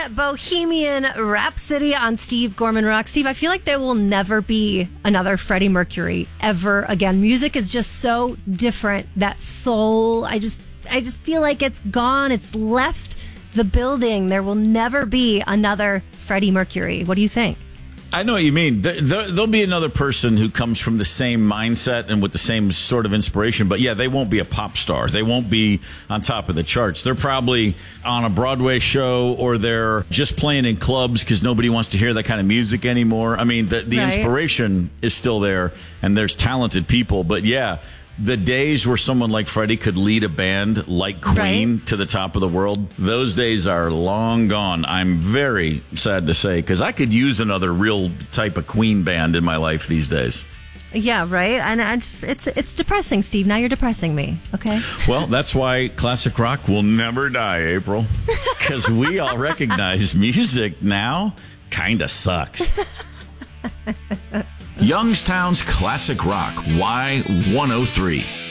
Bohemian Rhapsody on Steve Gorman Rock. Steve, I feel like there will never be another Freddie Mercury ever again. Music is just so different. That soul, I just feel like it's gone. It's left the building. There will never be another Freddie Mercury. What do you think? I know what you mean. There'll be another person who comes from the same mindset and with the same sort of inspiration. But yeah, they won't be a pop star. They won't be on top of the charts. They're probably on a Broadway show, or they're just playing in clubs because nobody wants to hear that kind of music anymore. I mean, the Right. inspiration is still there, and there's talented people. But yeah, the days where someone like Freddie could lead a band like Queen Right. to the top of the world, those days are long gone. I'm very sad to say, because I could use another real type of Queen band in my life these days. Yeah, right. And it's depressing, Steve. Now you're depressing me. Okay. Well, that's why classic rock will never die, April, because we all recognize music now kind of sucks. Youngstown's Classic Rock, Y103.